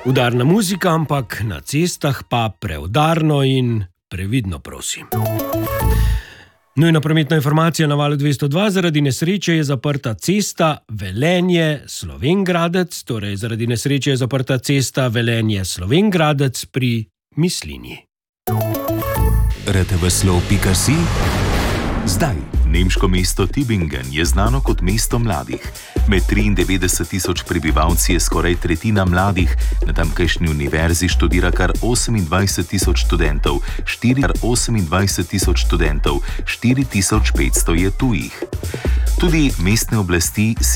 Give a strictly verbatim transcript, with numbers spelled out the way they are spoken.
Udarna muzika, ampak na cestah pa preudarno in previdno, prosim. Nujna prometna informacija na valu dvesto dva. Zaradi nesreče je zaprta cesta Velenje-Slovenj Gradec, torej zaradi nesreče je zaprta cesta Velenje-Slovenj Gradec pri Mislinji. R T V Slow pika si. Zdaj. Nemško mesto Tübingen je znano kot mesto mladih. Med triindevetdeset tisoč prebivalci je skoraj tretjina mladih. Na tamkajšnji univerzi študira kar osemindvajset tisoč študentov, štiri osemindvajset tisoč študentov, štiri tisoč petsto je tujih. Tudi mestne oblasti